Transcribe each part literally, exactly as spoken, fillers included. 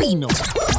Pino.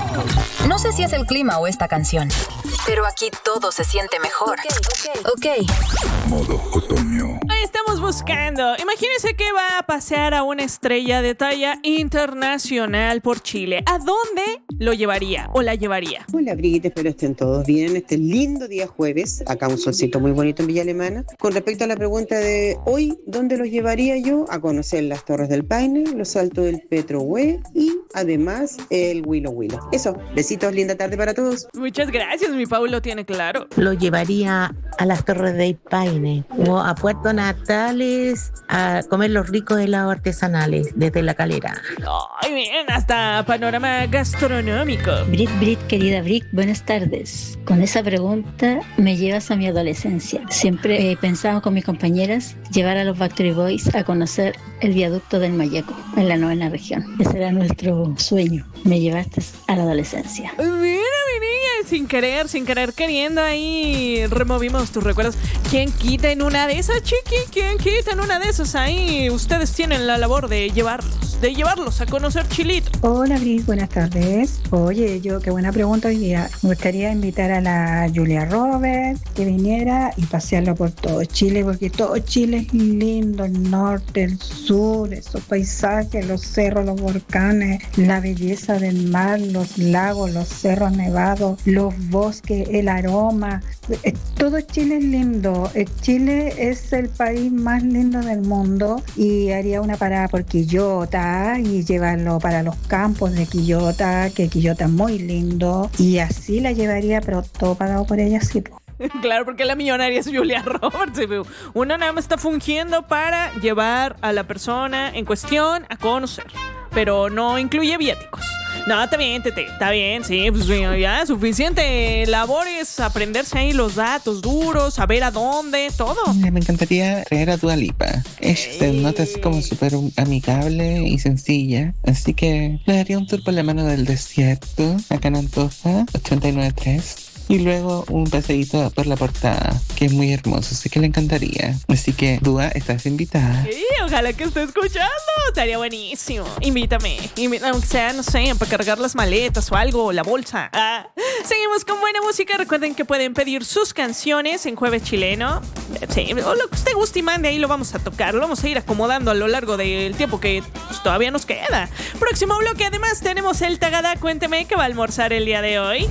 No sé si es el clima o esta canción, pero aquí todo se siente mejor. Ok, ok. Ok. Modo otoño. Ahí estamos buscando. Imagínense que va a pasear a una estrella de talla internacional por Chile. ¿A dónde lo llevaría o la llevaría? Hola, Brigitte, espero estén todos bien. Este lindo día jueves, acá un solcito muy bonito en Villa Alemana. Con respecto a la pregunta de hoy, ¿dónde los llevaría yo? A conocer las Torres del Paine, los Altos del Petrohue y además el Huilo Huilo. Eso, besitos, linda tarde para todos. Muchas gracias, mi Pau lo tiene claro. Lo llevaría a las Torres del Paine o a Puerto Natales a comer los ricos helados artesanales desde La Calera. Ay, bien, hasta panorama gastronómico. Brit, Brit, querida Brit, buenas tardes. Con esa pregunta me llevas a mi adolescencia. Siempre he pensado con mis compañeras llevar a los Backstreet Boys a conocer el viaducto del Mayeco en la novena región. Ese era nuestro sueño. Me llevaste a la adolescencia. Mira, mi niña, sin querer, sin querer queriendo, ahí removimos tus recuerdos. ¿Quién quita en una de esas, chiqui? ¿Quién quita en una de esas? Ahí ustedes tienen la labor de llevarlos, de llevarlos a conocer Chilito. Hola, Bris, buenas tardes. Oye, yo, qué buena pregunta hoy día. Me gustaría invitar a la Julia Roberts que viniera y pasearlo por todo Chile, porque todo Chile es lindo, el norte, el sur, esos paisajes, los cerros, los volcanes, la belleza del mar, los lagos, los cerros nevados, los bosques, el aroma. Todo Chile es lindo. Chile es el país más lindo del mundo y haría una parada por Quillota y llevarlo para los campos de Quillota, que Quillota es muy lindo, y así la llevaría, pero todo pagado por ella, sí, po. Claro, porque la millonaria es Julia Roberts. Uno nada más está fungiendo para llevar a la persona en cuestión a conocer, pero no incluye viáticos. No, está bien, Tete, está bien, sí, pues ya, suficiente labor es aprenderse ahí los datos duros, saber a dónde, todo. Me encantaría traer a Dua Lipa. Se nota así como súper amigable y sencilla, así que le daría un tour por la mano del desierto, acá en Antofa, ochenta y nueve tres. Y luego un paseíto por la portada, que es muy hermoso, así que le encantaría. Así que, Dua, estás invitada. Sí, ojalá que esté escuchando. Estaría buenísimo. Invítame. Invítame, aunque sea, no sé, para cargar las maletas o algo, o la bolsa. Ah. Seguimos con buena música. Recuerden que pueden pedir sus canciones en Jueves Chileno. Sí, o lo que usted guste y mande, ahí lo vamos a tocar. Lo vamos a ir acomodando a lo largo del tiempo que pues, todavía nos queda. Próximo bloque, además, tenemos el Tagada. Cuénteme qué va a almorzar el día de hoy.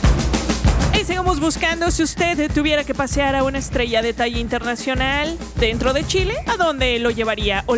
Y sigamos buscando. Si usted tuviera que pasear a una estrella de talla internacional dentro de Chile, ¿a dónde lo llevaría o